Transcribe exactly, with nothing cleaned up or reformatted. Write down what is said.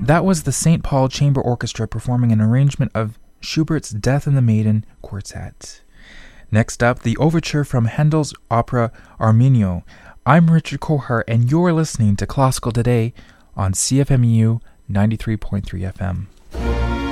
That was the Saint Paul Chamber Orchestra performing an arrangement of Schubert's Death and the Maiden Quartet. Next up, the overture from Handel's opera Arminio. I'm Richard Kohar, and you're listening to Classical Today on C F M U ninety-three point three F M.